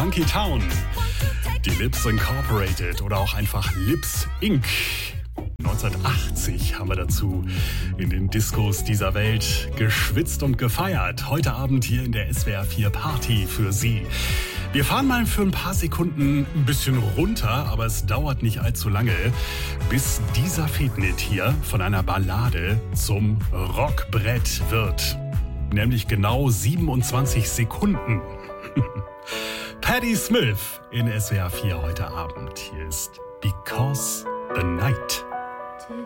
Funky Town. Die Lips Incorporated oder auch einfach Lips Inc. 1980 haben wir dazu in den Diskos dieser Welt geschwitzt und gefeiert. Heute Abend hier in der SWR 4 Party für Sie. Wir fahren mal für ein paar Sekunden ein bisschen runter, aber es dauert nicht allzu lange, bis dieser Fetnit hier von einer Ballade zum Rockbrett wird. Nämlich genau 27 Sekunden. Patti Smith in SWR 4 heute Abend. Hier ist Because the Night.